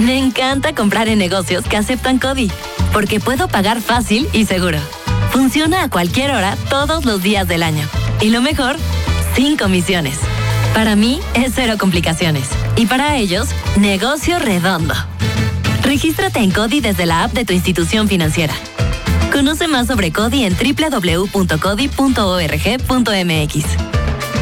Me encanta comprar en negocios que aceptan CODI, porque puedo pagar fácil y seguro. Funciona a cualquier hora, todos los días del año. Y lo mejor, sin comisiones. Para mí, es cero complicaciones. Y para ellos, negocio redondo. Regístrate en CODI desde la app de tu institución financiera. Conoce más sobre CODI en www.codi.org.mx.